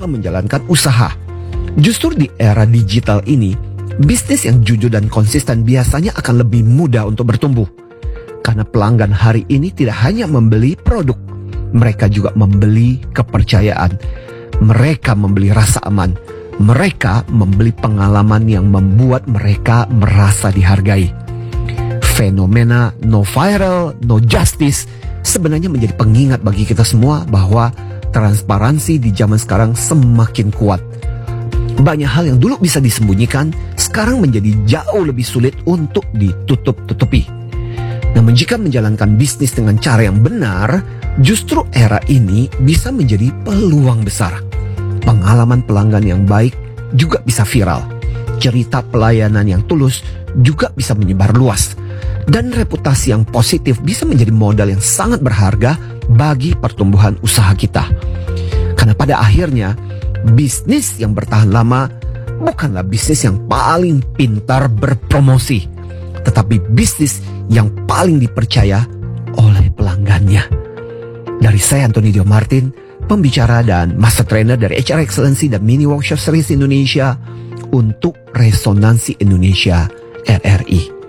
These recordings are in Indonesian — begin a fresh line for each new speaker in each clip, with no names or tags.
dalam menjalankan usaha. Justru di era digital ini, bisnis yang jujur dan konsisten biasanya akan lebih mudah untuk bertumbuh. Karena pelanggan hari ini tidak hanya membeli produk, mereka juga membeli kepercayaan. Mereka membeli rasa aman. Mereka membeli pengalaman yang membuat mereka merasa dihargai. Fenomena no viral, no justice sebenarnya menjadi pengingat bagi kita semua bahwa transparansi di zaman sekarang semakin kuat. Banyak hal yang dulu bisa disembunyikan, sekarang menjadi jauh lebih sulit untuk ditutup-tutupi. Namun jika menjalankan bisnis dengan cara yang benar, justru era ini bisa menjadi peluang besar. Pengalaman pelanggan yang baik juga bisa viral. Cerita pelayanan yang tulus juga bisa menyebar luas. Dan reputasi yang positif bisa menjadi modal yang sangat berharga bagi pertumbuhan usaha kita. Karena pada akhirnya, bisnis yang bertahan lama bukanlah bisnis yang paling pintar berpromosi, tetapi bisnis yang paling dipercaya oleh pelanggannya. Dari saya, Anthony Dio Martin, pembicara dan master trainer dari HR Excellency dan Mini Workshop Series Indonesia untuk Resonansi Indonesia RRI.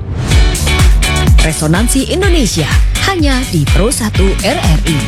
Resonansi Indonesia hanya di Pro 1 RRI.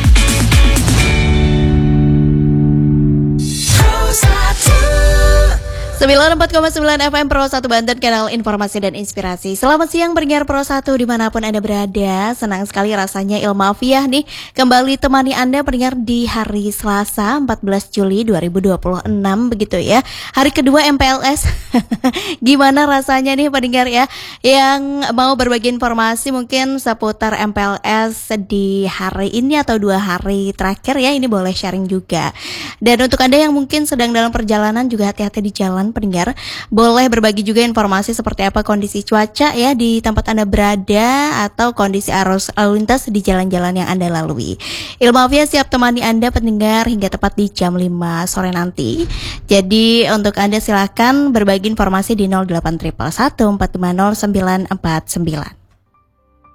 94,9 FM Pro 1 Banten, kanal informasi dan inspirasi. Selamat siang pendengar Pro 1 dimanapun Anda berada. Senang sekali rasanya Ilma Afiah nih kembali temani Anda pendengar di hari Selasa 14 Juli 2026 begitu ya. Hari kedua MPLS. Gimana rasanya nih pendengar ya yang mau berbagi informasi mungkin seputar MPLS di hari ini atau 2 hari terakhir ya, ini boleh sharing juga. Dan untuk Anda yang mungkin sedang dalam perjalanan juga hati-hati di jalan pendengar, boleh berbagi juga informasi seperti apa kondisi cuaca ya di tempat Anda berada atau kondisi arus lalu lintas di jalan-jalan yang Anda lalui. Ilma Afiah siap temani Anda pendengar hingga tepat di jam 5 sore nanti. Jadi untuk Anda silakan berbagi informasi di 08111 450 949.